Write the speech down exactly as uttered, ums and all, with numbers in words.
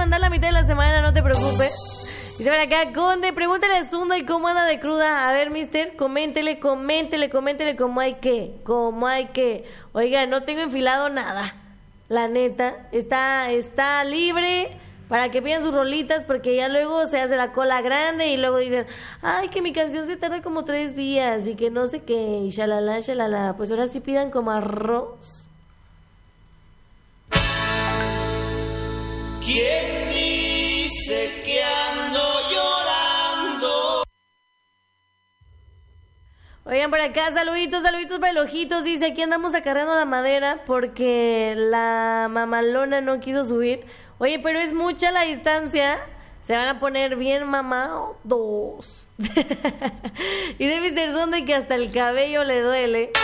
mandar la mitad de la semana, no te preocupes. Dice por acá, Conde, pregúntale a Zunda y cómo anda de cruda. A ver, mister, coméntele, coméntele, coméntele cómo hay que, cómo hay que. Oiga, no tengo enfilado nada. La neta, está, está libre para que pidan sus rolitas, porque ya luego se hace la cola grande y luego dicen, ay, que mi canción se tarda como tres días y que no sé qué, y shalala, shalala. Pues ahora sí pidan como arroz. ¿Quién dice que ando llorando? Oigan, por acá, saluditos, saluditos para el Ojitos. Dice, aquí andamos acarreando la madera porque la mamalona no quiso subir. Oye, pero es mucha la distancia. Se van a poner bien mamados. Y de mister Sunday que hasta el cabello le duele.